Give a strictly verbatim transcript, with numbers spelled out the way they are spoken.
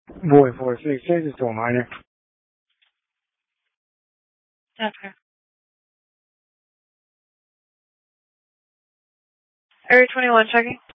Void, void, six, change this to a minor. Okay. Area twenty-one checking.